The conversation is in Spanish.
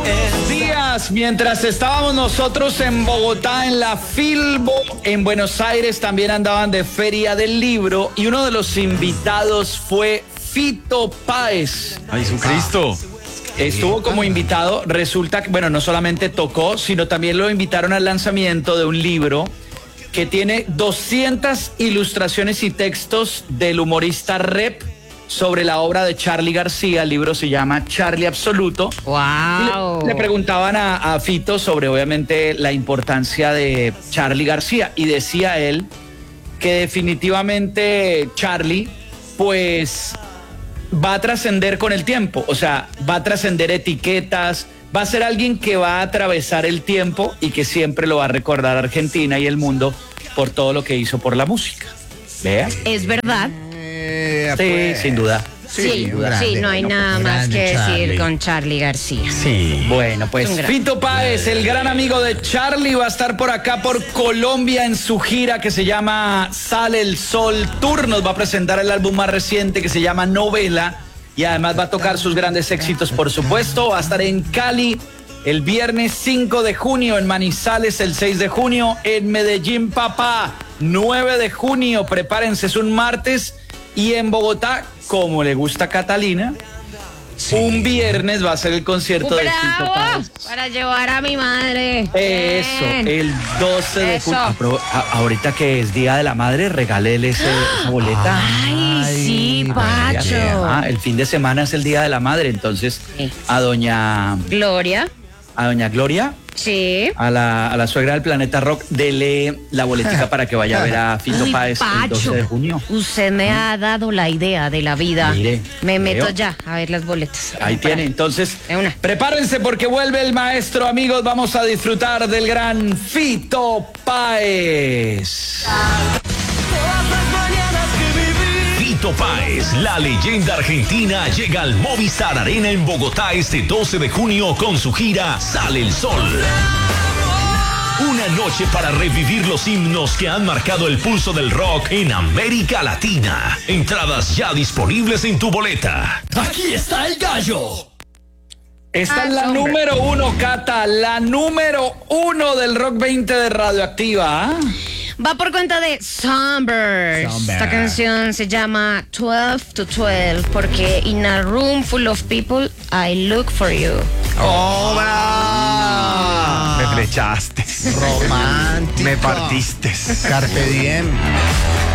Días, mientras estábamos nosotros en Bogotá, en la Filbo, en Buenos Aires también andaban de Feria del Libro y uno de los invitados fue Fito Páez. ¡Ay, Jesucristo! Estuvo como invitado, resulta que, bueno, no solamente tocó, sino también lo invitaron al lanzamiento de un libro que tiene 200 ilustraciones y textos del humorista Rep sobre la obra de Charly García. El libro se llama Charly Absoluto. ¡Wow! Le preguntaban a Fito sobre, obviamente, la importancia de Charly García y decía él que definitivamente Charly, pues, va a trascender con el tiempo, o sea, va a trascender etiquetas, va a ser alguien que va a atravesar el tiempo y que siempre lo va a recordar Argentina y el mundo por todo lo que hizo por la música. ¿Vea? Es verdad. Sí, sin duda. Sí, no hay nada más que decir con Charly García. Sí. Bueno, pues Fito Páez, el gran amigo de Charly, va a estar por acá, por Colombia, en su gira que se llama Sale el Sol Tour. Nos va a presentar el álbum más reciente que se llama Novela y además va a tocar sus grandes éxitos, por supuesto. Va a estar en Cali el viernes 5 de junio, en Manizales el 6 de junio, en Medellín, papá, 9 de junio. Prepárense, es un martes. Y en Bogotá, como le gusta a Catalina, un viernes va a ser el concierto de Fito Páez. Para llevar a mi madre. Eso, Bien. el 12 de junio. Ahorita que es Día de la Madre, regálele esa boleta. Ay, sí, Pacho. El fin de semana es el Día de la Madre, entonces Sí. a doña Gloria. Gloria, Sí. a la suegra del Planeta Rock, dele la boletica para que vaya a ver a Fito Uy, Páez el 12 de junio. Usted me ha dado la idea de la vida. Mire, me meto veo. ya a ver las boletas. Ahí tiene, entonces, De una. prepárense porque vuelve el maestro, amigos. Vamos a disfrutar del gran Fito Páez. Fito Páez, la leyenda argentina, llega al Movistar Arena en Bogotá este 12 de junio con su gira Sale el Sol. Una noche para revivir los himnos que han marcado el pulso del rock en América Latina. Entradas ya disponibles en tu boleta. Aquí está el gallo. Esta es la número 1, Cata, la número 1 del Rock 20 de Radioactiva. ¿Ah? Va por cuenta de Songbirds. Esta canción se llama 12 to 12 porque in a room full of people I look for you. ¡Obra! Me flechaste. Romántico. Me partiste. Carpe diem.